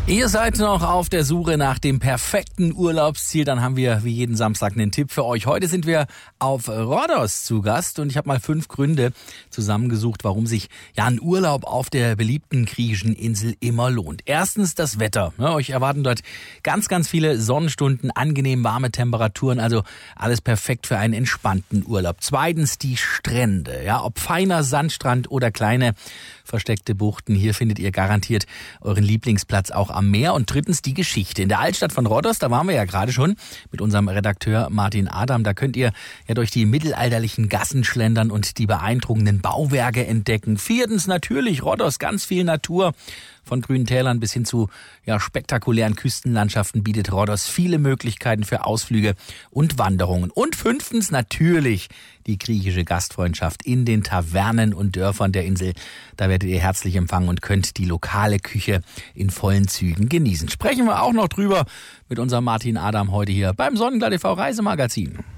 Ihr seid noch auf der Suche nach dem perfekten Urlaubsziel, dann haben wir wie jeden Samstag einen Tipp für euch. Heute sind wir auf Rhodos zu Gast und ich habe mal 5 Gründe zusammengesucht, warum sich ein Urlaub auf der beliebten griechischen Insel immer lohnt. Erstens das Wetter. Euch erwarten dort ganz, ganz viele Sonnenstunden, angenehm warme Temperaturen, also alles perfekt für einen entspannten Urlaub. Zweitens die Strände, ob feiner Sandstrand oder kleine versteckte Buchten. Hier findet ihr garantiert euren Lieblingsplatz auch am Meer. Und drittens die Geschichte. In der Altstadt von Rhodos, da waren wir ja gerade schon mit unserem Redakteur Martin Adam. Da könnt ihr durch die mittelalterlichen Gassen schlendern und die beeindruckenden Bauwerke entdecken. Viertens natürlich Rhodos, ganz viel Natur. Von grünen Tälern bis hin zu spektakulären Küstenlandschaften bietet Rhodos viele Möglichkeiten für Ausflüge und Wanderungen. Und 5. natürlich die griechische Gastfreundschaft in den Tavernen und Dörfern der Insel. Da werdet ihr herzlich empfangen und könnt die lokale Küche in vollen Zügen genießen. Sprechen wir auch noch drüber mit unserem Martin Adam heute hier beim Sonnenklar TV Reisemagazin.